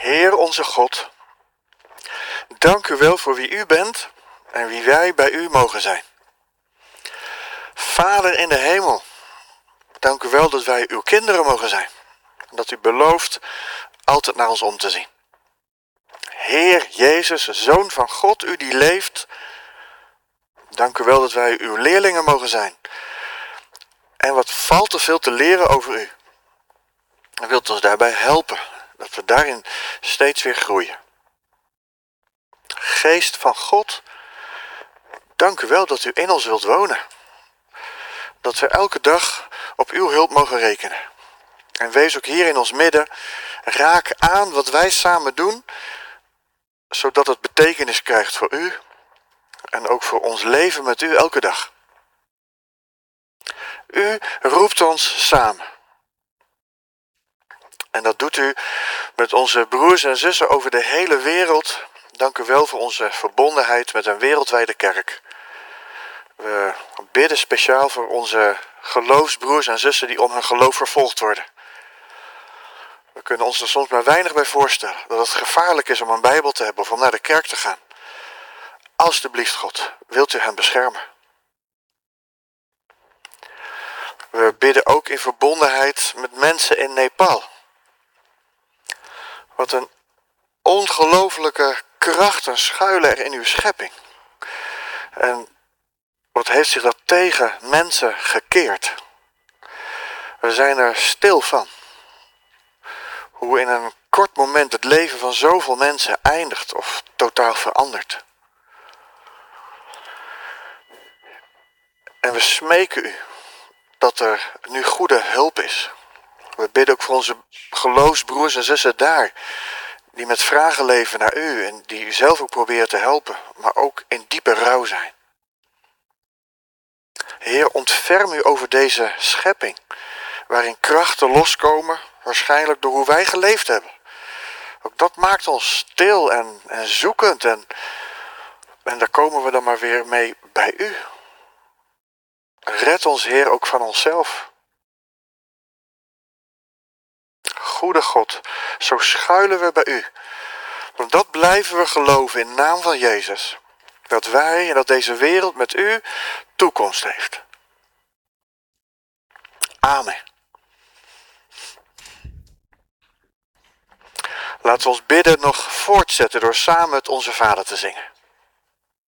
Heer onze God, dank u wel voor wie u bent en wie wij bij u mogen zijn. Vader in de hemel, dank u wel dat wij uw kinderen mogen zijn. Dat u belooft altijd naar ons om te zien. Heer Jezus, Zoon van God, u die leeft, dank u wel dat wij uw leerlingen mogen zijn. En wat valt er veel te leren over u. U wilt ons daarbij helpen, dat we daarin steeds weer groeien. Geest van God, dank u wel dat u in ons wilt wonen. Dat we elke dag op uw hulp mogen rekenen. En wees ook hier in ons midden, raak aan wat wij samen doen, zodat het betekenis krijgt voor u en ook voor ons leven met u elke dag. U roept ons samen. En dat doet u met onze broers en zussen over de hele wereld. Dank u wel voor onze verbondenheid met een wereldwijde kerk. We bidden speciaal voor onze geloofsbroers en zussen die om hun geloof vervolgd worden. We kunnen ons er soms maar weinig bij voorstellen dat het gevaarlijk is om een Bijbel te hebben of om naar de kerk te gaan. Alsjeblieft God, wilt u hen beschermen. We bidden ook in verbondenheid met mensen in Nepal. Wat een ongelofelijke krachten schuilen er in uw schepping. En wat heeft zich dat tegen mensen gekeerd? We zijn er stil van. Hoe in een kort moment het leven van zoveel mensen eindigt of totaal verandert. En we smeken u dat er nu goede hulp is. We bidden ook voor onze geloofsbroers en zussen daar, die met vragen leven naar u en die u zelf ook proberen te helpen, maar ook in diepe rouw zijn. Heer, ontferm u over deze schepping, waarin krachten loskomen, waarschijnlijk door hoe wij geleefd hebben. Ook dat maakt ons stil en zoekend en daar komen we dan maar weer mee bij u. Red ons, Heer, ook van onszelf. Goede God, zo schuilen we bij u. Want dat blijven we geloven in de naam van Jezus. Dat wij en dat deze wereld met u toekomst heeft. Amen. Laten we ons bidden nog voortzetten door samen het Onze Vader te zingen.